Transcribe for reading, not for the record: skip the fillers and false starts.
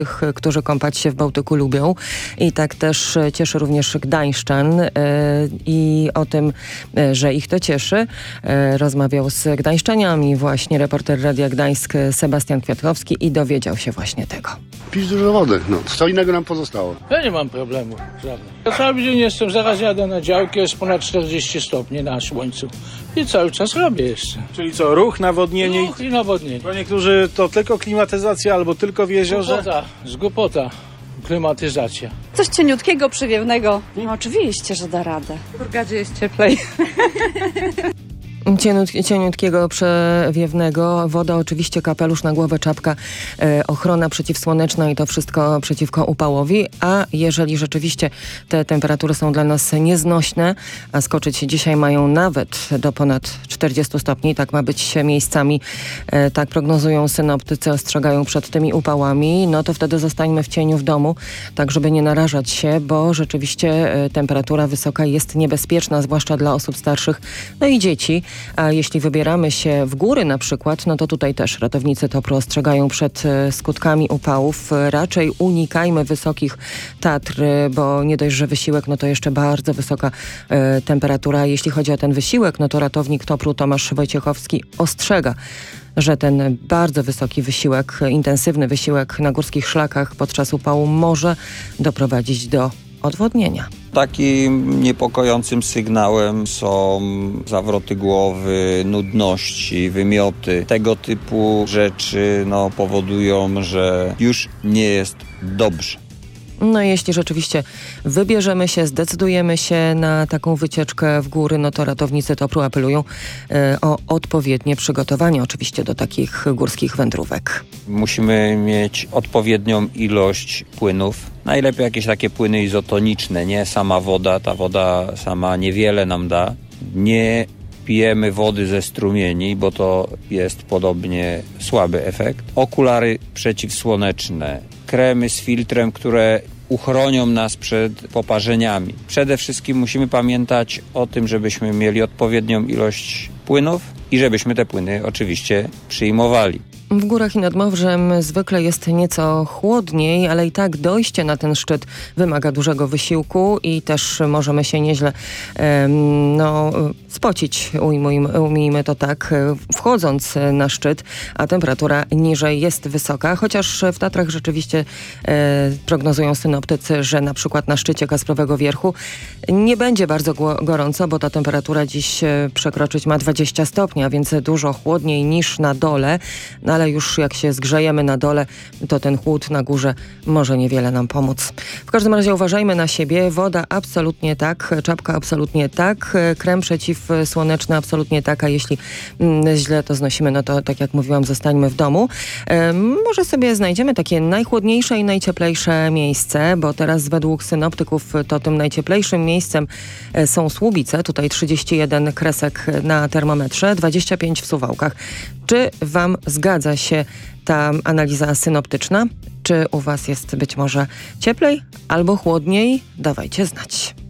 którzy kąpać się w Bałtyku lubią. I tak też cieszy również Gdańszczan. I o tym, że ich to cieszy, rozmawiał z gdańszczaniami właśnie reporter Radia Gdańsk Sebastian Kwiatkowski i dowiedział się właśnie tego. Pić dużo wody, co innego nam pozostało. Ja nie mam problemu żadnych. Ja cały dzień jestem, zaraz jadę na działkę, jest ponad 40 stopni na słońcu i cały czas robię jeszcze. Czyli co, ruch, nawodnienie? Ruch i nawodnienie. Bo niektórzy to tylko klimatyzacja albo tylko w jeziorze. Głupota, klimatyzacja. Coś cieniutkiego, przywiewnego. No oczywiście, że da radę. W Hurgadzie jest cieplej. Cieniutkiego, przewiewnego, woda oczywiście, kapelusz na głowę, czapka, ochrona przeciwsłoneczna i to wszystko przeciwko upałowi, a jeżeli rzeczywiście te temperatury są dla nas nieznośne, a skoczyć dzisiaj mają nawet do ponad 40 stopni, tak ma być miejscami, tak prognozują synoptycy, ostrzegają przed tymi upałami, no to wtedy zostańmy w cieniu w domu, tak żeby nie narażać się, bo rzeczywiście temperatura wysoka jest niebezpieczna, zwłaszcza dla osób starszych, no i dzieci. A jeśli wybieramy się w góry na przykład, no to tutaj też ratownicy TOPR ostrzegają przed skutkami upałów. Raczej unikajmy wysokich Tatr, bo nie dość, że wysiłek, no to jeszcze bardzo wysoka temperatura. Jeśli chodzi o ten wysiłek, no to ratownik TOPR-u Tomasz Wojciechowski ostrzega, że ten bardzo wysoki wysiłek, intensywny wysiłek na górskich szlakach podczas upału może doprowadzić do odwodnienia. Takim niepokojącym sygnałem są zawroty głowy, nudności, wymioty. Tego typu rzeczy powodują, że już nie jest dobrze. No jeśli rzeczywiście wybierzemy się, zdecydujemy się na taką wycieczkę w góry, no to ratownicy TOPR-u apelują o odpowiednie przygotowanie oczywiście do takich górskich wędrówek. Musimy mieć odpowiednią ilość płynów. Najlepiej jakieś takie płyny izotoniczne, nie sama woda. Ta woda sama niewiele nam da. Nie pijemy wody ze strumieni, bo to jest podobnie słaby efekt. Okulary przeciwsłoneczne, kremy z filtrem, które uchronią nas przed poparzeniami. Przede wszystkim musimy pamiętać o tym, żebyśmy mieli odpowiednią ilość płynów i żebyśmy te płyny oczywiście przyjmowali. W górach i nad Mowrzem zwykle jest nieco chłodniej, ale i tak dojście na ten szczyt wymaga dużego wysiłku i też możemy się nieźle spocić, ujmijmy to tak, wchodząc na szczyt, a temperatura niżej jest wysoka, chociaż w Tatrach rzeczywiście prognozują synoptycy, że na przykład na szczycie Kasprowego Wierchu nie będzie bardzo gorąco, bo ta temperatura dziś przekroczyć ma 20 stopni, a więc dużo chłodniej niż na dole, ale już jak się zgrzejemy na dole, to ten chłód na górze może niewiele nam pomóc. W każdym razie uważajmy na siebie. Woda absolutnie tak, czapka absolutnie tak, krem przeciwsłoneczny absolutnie tak, a jeśli źle to znosimy, no to tak jak mówiłam, zostańmy w domu. Może sobie znajdziemy takie najchłodniejsze i najcieplejsze miejsce, bo teraz według synoptyków to tym najcieplejszym miejscem są Słubice, tutaj 31 kresek na termometrze, 25 w Suwałkach. Czy wam zgadza się ta analiza synoptyczna? Czy u was jest być może cieplej albo chłodniej? Dawajcie znać.